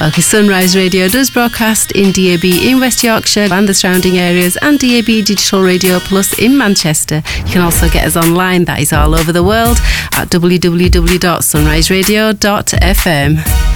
Okay, Sunrise Radio does broadcast in DAB in West Yorkshire and the surrounding areas, and DAB Digital Radio Plus in Manchester. You can also get us online, that is all over the world, at www.sunriseradio.fm.